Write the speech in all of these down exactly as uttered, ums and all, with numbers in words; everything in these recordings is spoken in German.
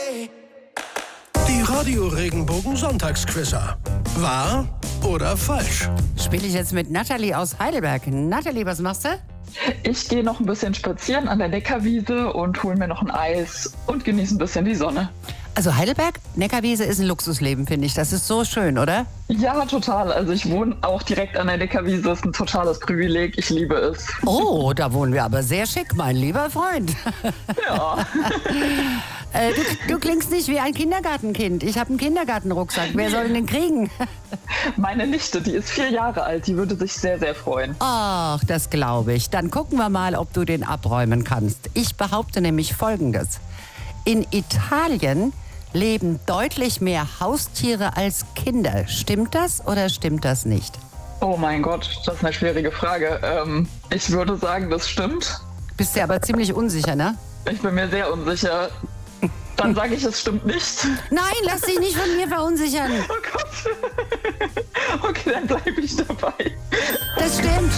Die Radio Regenbogen Sonntagsquizzer. Wahr oder falsch? Spiele ich jetzt mit Nathalie aus Heidelberg. Nathalie, was machst du? Ich gehe noch ein bisschen spazieren an der Neckarwiese und hole mir noch ein Eis und genieße ein bisschen die Sonne. Also Heidelberg, Neckarwiese ist ein Luxusleben, finde ich. Das ist so schön, oder? Ja, total. Also ich wohne auch direkt an der Neckarwiese. Das ist ein totales Privileg. Ich liebe es. Oh, da wohnen wir aber sehr schick, mein lieber Freund. Ja. äh, du, du klingst nicht wie ein Kindergartenkind. Ich habe einen Kindergartenrucksack. Wer soll den kriegen? Meine Nichte, die ist vier Jahre alt. Die würde sich sehr, sehr freuen. Ach, das glaube ich. Dann gucken wir mal, ob du den abräumen kannst. Ich behaupte nämlich Folgendes. In Italien leben deutlich mehr Haustiere als Kinder. Stimmt das oder stimmt das nicht? Oh mein Gott, das ist eine schwierige Frage. Ähm, ich würde sagen, das stimmt. Bist du aber ziemlich unsicher, ne? Ich bin mir sehr unsicher. Dann sage ich, es stimmt nicht. Nein, lass dich nicht von mir verunsichern. Oh Gott. Okay, dann bleibe ich dabei. Das stimmt.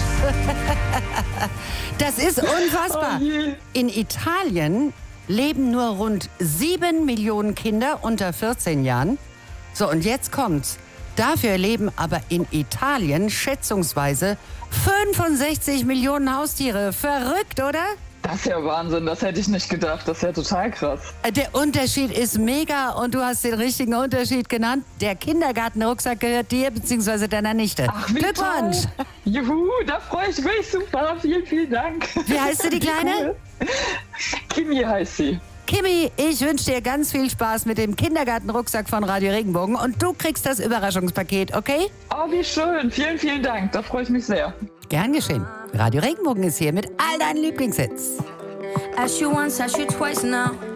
Das ist unfassbar. Oh je. In Italien leben nur rund sieben Millionen Kinder unter vierzehn Jahren. So, und jetzt kommt's. Dafür leben aber in Italien schätzungsweise fünfundsechzig Millionen Haustiere. Verrückt, oder? Das ist ja Wahnsinn, das hätte ich nicht gedacht. Das ist ja total krass. Der Unterschied ist mega und du hast den richtigen Unterschied genannt. Der Kindergartenrucksack gehört dir bzw. deiner Nichte. Ach, wie Glückwunsch! toll. Juhu, da freue ich mich super. Vielen, vielen Dank. Wie heißt sie, die Kleine? Kimi heißt sie. Kimi, ich wünsche dir ganz viel Spaß mit dem Kindergartenrucksack von Radio Regenbogen und du kriegst das Überraschungspaket, okay? Oh, wie schön. Vielen, vielen Dank. Da freue ich mich sehr. Gern geschehen. Radio Regenbogen ist hier mit all deinen Lieblingshits. Asked you once, asked you twice now.